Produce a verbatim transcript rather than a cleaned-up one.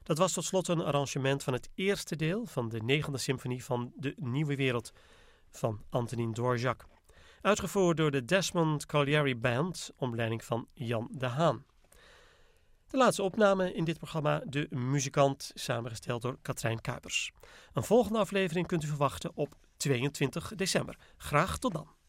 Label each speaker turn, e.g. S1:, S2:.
S1: Dat was tot slot een arrangement van het eerste deel van de negende symfonie van De Nieuwe Wereld van Antonin Dvorak. Uitgevoerd door de Desmond Colliery Band, onder leiding van Jan de Haan. De laatste opname in dit programma, De Muzikant, samengesteld door Katrijn Kuipers. Een volgende aflevering kunt u verwachten op tweeëntwintig december. Graag tot dan.